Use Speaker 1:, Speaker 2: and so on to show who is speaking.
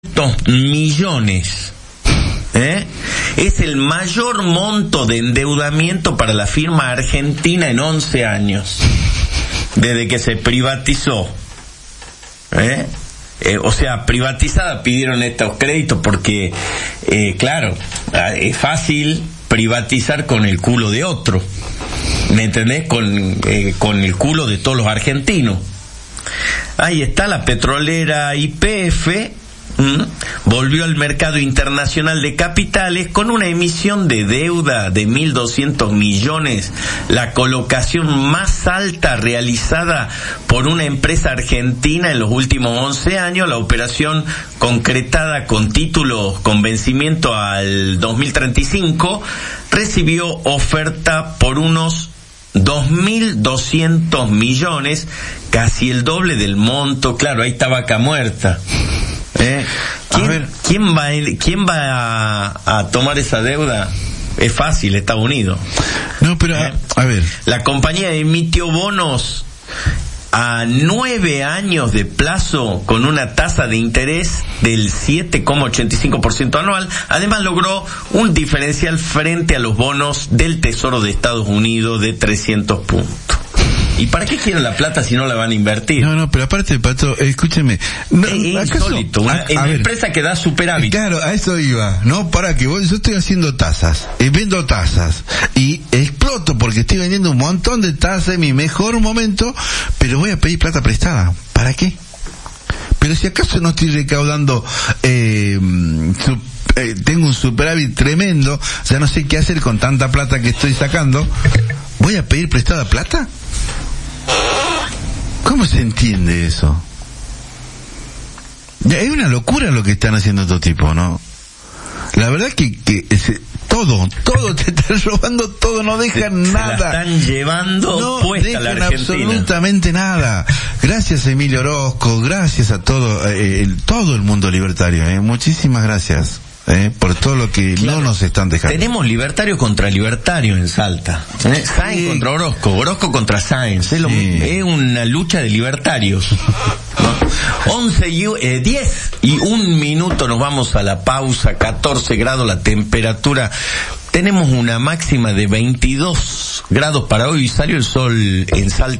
Speaker 1: millones. Es el mayor monto de endeudamiento para la firma argentina en 11 años, desde que se privatizó. O sea, privatizada pidieron estos créditos porque, claro, es fácil privatizar con el culo de otro, ¿me entendés? Con el culo de todos los argentinos. Ahí está la petrolera YPF. Volvió al mercado internacional de capitales con una emisión de deuda de 1.200 millones, la colocación más alta realizada por una empresa argentina en los últimos 11 años. La operación, concretada con títulos con vencimiento al 2035, recibió oferta por unos 2.200 millones, casi el doble del monto. Claro, ahí está vaca muerta. ¿Quién va a tomar esa deuda? Es fácil, Estados Unidos.
Speaker 2: No, pero a ver.
Speaker 1: La compañía emitió bonos a 9 años de plazo con una tasa de interés del 7,85% anual. Además logró un diferencial frente a los bonos del Tesoro de Estados Unidos de 300 puntos. ¿Y para qué quieren la plata si no la van a invertir?
Speaker 2: No, pero aparte, Pato, escúcheme.
Speaker 1: Es insólito. Una empresa que da superávit.
Speaker 2: Claro, a eso iba. No, para que yo estoy haciendo tasas, vendo tasas, y exploto porque estoy vendiendo un montón de tasas en mi mejor momento, pero voy a pedir plata prestada. ¿Para qué? Pero si acaso no estoy recaudando, tengo un superávit tremendo, o sea, no sé qué hacer con tanta plata que estoy sacando, ¿voy a pedir prestada plata? ¿Cómo se entiende eso? Es una locura lo que están haciendo estos tipos, ¿no? La verdad que todo te están robando, todo, no dejan nada.
Speaker 1: Se la están llevando
Speaker 2: no
Speaker 1: puesta la
Speaker 2: Argentina. Absolutamente nada. Gracias, Emilio Orozco, gracias a todo el mundo libertario, muchísimas gracias. Por todo lo que claro, no nos están dejando.
Speaker 1: Tenemos libertario contra libertario en Salta. Sáenz contra Orozco, Orozco contra Sáenz. Es una lucha de libertarios. 10 y 1 minuto, nos vamos a la pausa. 14 grados la temperatura. Tenemos una máxima de 22 grados para hoy. Salió el sol en Salta.